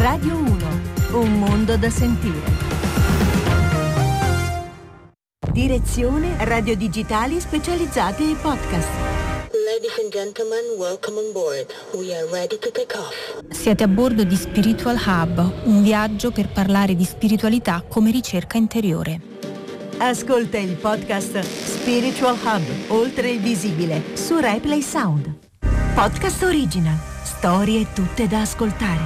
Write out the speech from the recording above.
Radio 1, un mondo da sentire. Direzione Radio Digitali Specializzati e Podcast. Ladies and gentlemen, welcome on board. We are ready to take off. Siete a bordo di Spiritual Hub, un viaggio per parlare di spiritualità come ricerca interiore. Ascolta il podcast Spiritual Hub, oltre il visibile, su RaiPlay Sound. Podcast original, storie tutte da ascoltare.